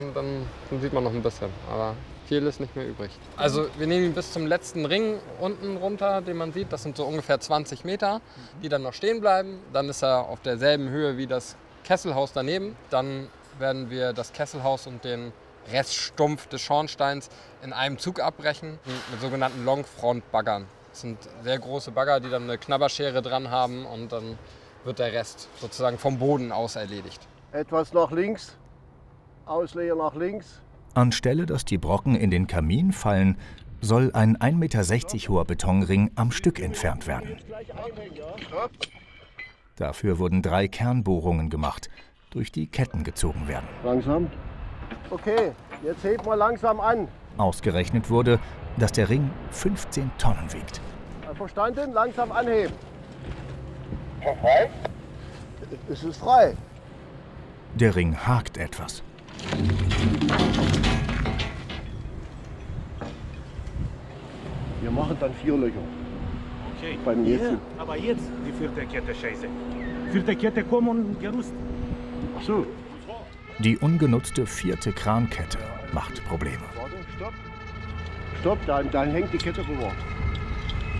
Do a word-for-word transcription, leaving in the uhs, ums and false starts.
Dann, dann sieht man noch ein bisschen, aber viel ist nicht mehr übrig. Also wir nehmen ihn bis zum letzten Ring unten runter, den man sieht. Das sind so ungefähr zwanzig Meter, die dann noch stehen bleiben. Dann ist er auf derselben Höhe wie das Kesselhaus daneben. Dann werden wir das Kesselhaus und den Reststumpf des Schornsteins in einem Zug abbrechen mit sogenannten Longfront-Baggern. Das sind sehr große Bagger, die dann eine Knabberschere dran haben und dann wird der Rest sozusagen vom Boden aus erledigt. Etwas nach links, Ausleger nach links. Anstelle, dass die Brocken in den Kamin fallen, soll ein ein Meter sechzig hoher Betonring am Stück entfernt werden. Dafür wurden drei Kernbohrungen gemacht, durch die Ketten gezogen werden. Langsam. Okay, jetzt hebt mal langsam an. Ausgerechnet wurde, dass der Ring fünfzehn Tonnen wiegt. Verstanden? Langsam anheben. Frei? Es ist frei. Der Ring hakt etwas. Wir machen dann vier Löcher. Okay. Beim nächsten. Ja, aber jetzt die vierte Kette scheiße. Vierte Kette kommen und gerüstet. Ach so. Die ungenutzte vierte Krankette macht Probleme. Warte, stopp. Stopp, dann, dann hängt die Kette rüber.